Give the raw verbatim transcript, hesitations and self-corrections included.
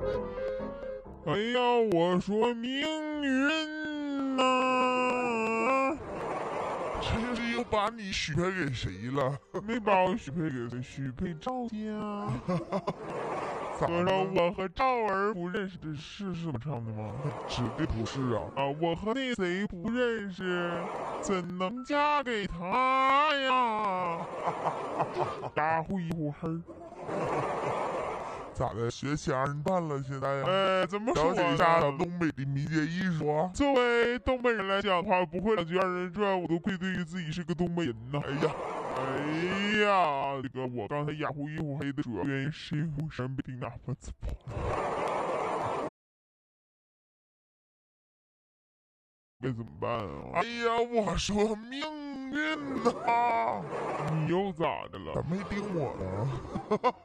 哎呀，我说命运呐、啊！ 这是又把你许配给谁了？ 没把我许配给谁？许配赵家。 咋可是了？ 我和赵儿不认识，这是是这么唱的吗？ 指定不是啊！ 啊，我和那谁不认识，怎能嫁给他呀？打呼一呼嘿。 咋的？学起二人转了？现在呀？ 哎，怎么说了解一下呢？ 东北的民间艺术啊！ 作为东北人来讲的话，不会两句二人转，我都愧对于自己是个东北人呐。 哎呀， 哎呀，这个我刚才哑呼一呼黑的主要原因是因为我山北听哪怕怎么？该怎么办啊？ 哎呀，我说命运呐！ 你又咋的了？ 咋没盯我呢？